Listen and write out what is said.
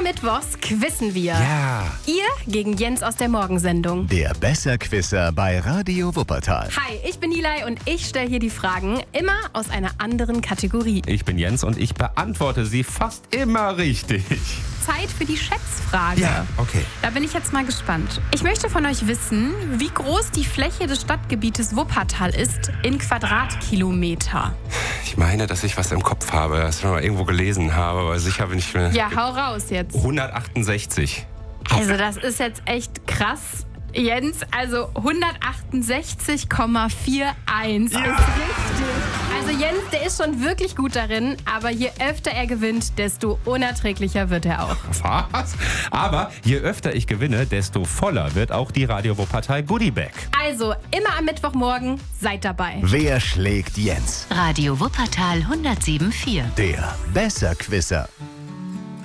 mittwochs quizzen wir. Ja. Ihr gegen Jens aus der Morgensendung. Der Besserquisser bei Radio Wuppertal. Hi, ich bin Nilay und ich stelle hier die Fragen immer aus einer anderen Kategorie. Ich bin Jens und ich beantworte sie fast immer richtig. Zeit für die Schätzfrage. Ja, okay. Da bin ich jetzt mal gespannt. Ich möchte von euch wissen, wie groß die Fläche des Stadtgebietes Wuppertal ist in Quadratkilometer. Ich meine, dass ich was im Kopf habe, das ich noch mal irgendwo gelesen habe, aber sicher bin ich mir... Ja, hau raus jetzt. 168. Also das ist jetzt echt krass. Jens, also 168,41 ist richtig. Also Jens, der ist schon wirklich gut darin, aber je öfter er gewinnt, desto unerträglicher wird er auch. Was? Aber je öfter ich gewinne, desto voller wird auch die Radio Wuppertal Goodiebag. Also immer am Mittwochmorgen, seid dabei. Wer schlägt Jens? Radio Wuppertal 107.4. Der Besserquisser.